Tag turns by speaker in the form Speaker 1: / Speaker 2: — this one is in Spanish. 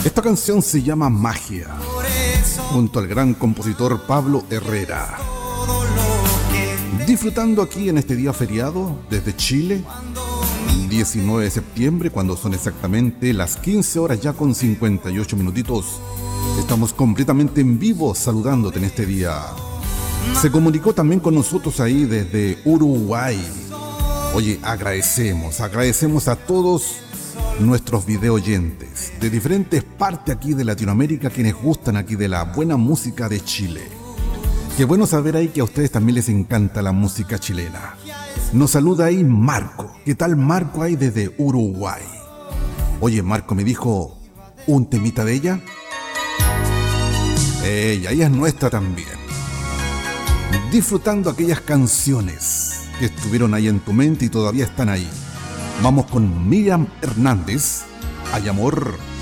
Speaker 1: Esta canción se llama Magia, junto al gran compositor Pablo Herrera. Disfrutando aquí en este día feriado desde Chile, 19 de septiembre, cuando son exactamente las 15 horas ya con 58 minutitos. Estamos completamente en vivo saludándote en este día. Se comunicó también con nosotros ahí desde Uruguay. Oye, agradecemos a todos nuestros video oyentes de diferentes partes aquí de Latinoamérica, quienes gustan aquí de la buena música de Chile. Qué bueno saber ahí que a ustedes también les encanta la música chilena. Nos saluda ahí Marco. ¿Qué tal Marco ahí desde Uruguay? Oye, Marco me dijo un temita de ella. Ella es nuestra también. Disfrutando aquellas canciones que estuvieron ahí en tu mente y todavía están ahí. Vamos con Miriam Hernández. Hay amor.